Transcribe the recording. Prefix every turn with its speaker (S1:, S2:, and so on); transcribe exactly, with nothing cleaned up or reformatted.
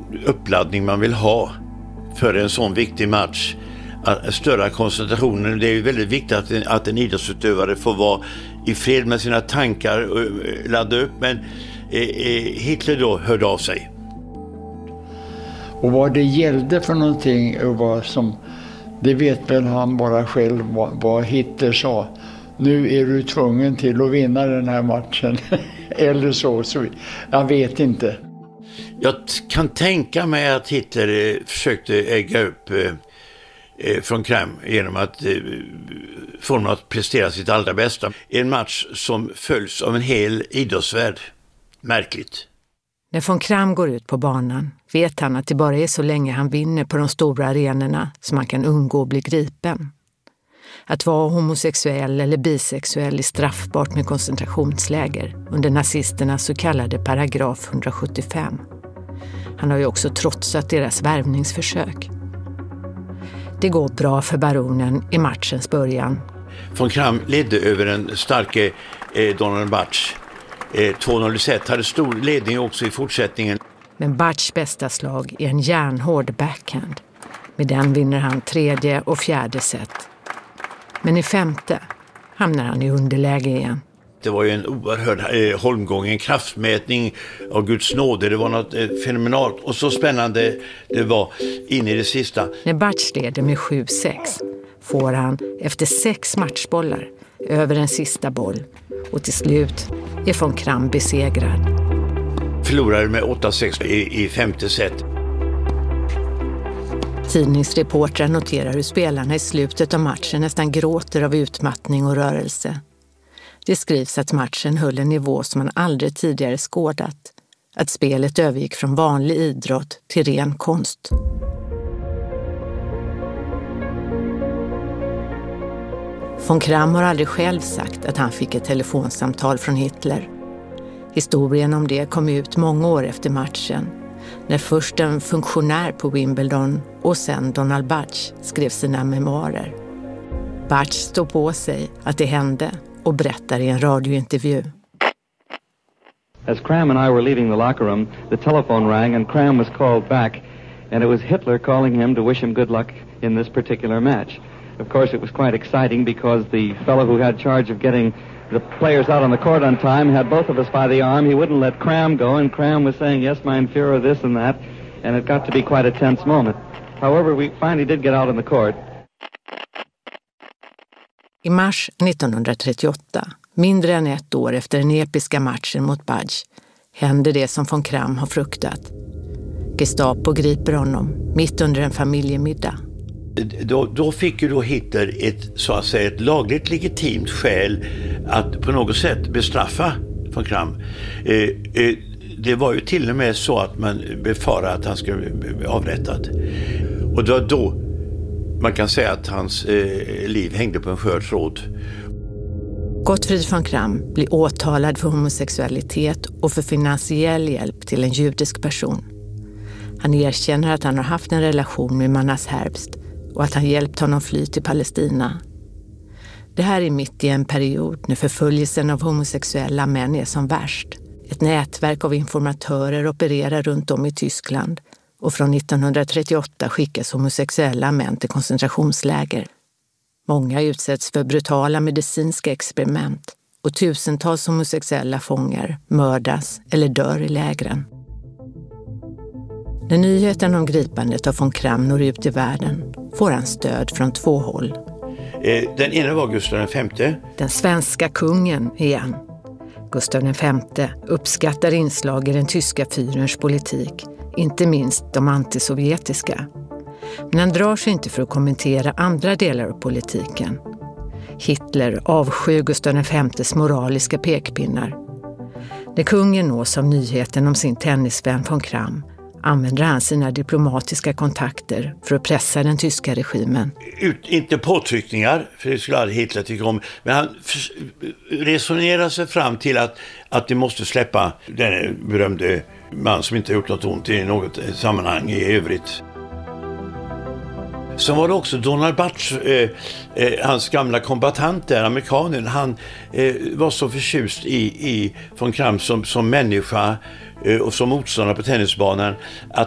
S1: uppladdning man vill ha för en sån viktig match. Att störa koncentrationen. Det är ju väldigt viktigt att en, att en idrottsutövare får vara i fred med sina tankar och ladda upp. Men eh, Hitler då hörde av sig.
S2: Och vad det gällde för någonting och vad som, det vet väl han bara själv vad, vad Hitler sa. Nu är du tvungen till att vinna den här matchen. Eller så, så. Jag vet inte.
S1: Jag kan tänka mig att Hitler eh, försökte ägga upp eh, från Kram genom att eh, få honom att prestera sitt allra bästa. En match som följs av en hel idrottsvärld. Märkligt.
S3: När von Kram går ut på banan vet han att det bara är så länge han vinner på de stora arenorna som man kan undgå att bli gripen. Att vara homosexuell eller bisexuell är straffbart med koncentrationsläger under nazisternas så kallade paragraf hundrasjuttiofem. Han har ju också trotsat deras värvningsförsök. Det går bra för baronen i matchens början.
S1: Von Kram ledde över en starke eh, Donald Butch. Eh, två noll set hade stor ledning också i fortsättningen.
S3: Men Butchs bästa slag är en järnhård backhand. Med den vinner han tredje och fjärde set. Men i femte hamnar han i underläge igen.
S1: Det var ju en oerhörd eh, holmgång, en kraftmätning av Guds nåde. Det var något eh, fenomenalt och så spännande det var in i det sista.
S3: När Butch leder med sju sex får han efter sex matchbollar över en sista boll. Och till slut är von Kram besegrad.
S1: Förlorade med åtta sex i, i femte set.
S3: Tidningsreportrar noterar hur spelarna i slutet av matchen nästan gråter av utmattning och rörelse. Det skrivs att matchen höll en nivå som man aldrig tidigare skådat. Att spelet övergick från vanlig idrott till ren konst. Von Kram har aldrig själv sagt att han fick ett telefonsamtal från Hitler. Historien om det kom ut många år efter matchen. När först en funktionär på Wimbledon och sen Donald Butch skrev sina memoarer. Butch stod på sig att det hände och berättar i en radiointervju.
S4: As Kram and I were leaving the locker room, the telephone rang and Kram was called back, and it was Hitler calling him to wish him good luck in this particular match. Of course, it was quite exciting because the fellow who had charge of getting the players out on the court on time had both of us by the arm. He wouldn't let Kram go, and Kram was saying, yes, mein Führer, this and that, and it got to be quite a tense moment. However, we finally did get out on the court.
S3: I mars nittonhundratrettioåtta, mindre än ett år efter den episka matchen mot Butch, händer det som von Kram har fruktat. Gestapo griper honom mitt under en familjemiddag.
S1: Då, då fick ju då Hitler ett, så att säga, ett lagligt legitimt skäl att på något sätt bestraffa von Kram. Eh, eh, det var ju till och med så att man befarade att han skulle bli avrättad. Och då, då man kan säga att hans eh, liv hängde på en skör tråd.
S3: Gottfried von Kram blir åtalad för homosexualitet och för finansiell hjälp till en judisk person. Han erkänner att han har haft en relation med Manas Herbst och att han hjälpt honom fly till Palestina. Det här är mitt i en period när förföljelsen av homosexuella män är som värst. Ett nätverk av informatörer opererar runt om i Tyskland och från nittonhundratrettioåtta skickas homosexuella män till koncentrationsläger. Många utsätts för brutala medicinska experiment och tusentals homosexuella fångar mördas eller dör i lägren. När nyheten om gripandet av von Kram når ut i världen får han stöd från två håll.
S1: Den ena var Gustav den femte.
S3: Den svenska kungen igen. Gustav den femte uppskattar inslag i den tyska fyrens politik, inte minst de antisovjetiska. Men han drar sig inte för att kommentera andra delar av politiken. Hitler avskyr Gustav den femtes moraliska pekpinnar. När kungen nås av nyheten om sin tennisvän von Kram använder han sina diplomatiska kontakter för att pressa den tyska regimen.
S1: Ut, inte påtryckningar, för det skulle aldrig Hitler tycka om, men han resonerar sig fram till att, att de måste släppa den berömde man som inte har gjort något ont i något sammanhang i övrigt. Så var det också Donald Butch, eh, eh, hans gamla kombatant där, amerikanen. Han eh, var så förtjust i, i von Kram som, som människa eh, och som motståndare på tennisbanan att